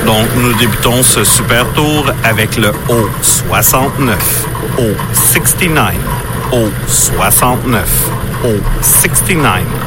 Donc, nous débutons ce super tour avec le O69, O69, O69, O69.